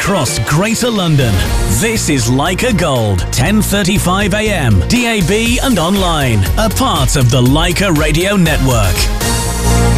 across Greater London. This is Leica Gold, 10:35 a.m, DAB and online. A part of the Leica Radio Network.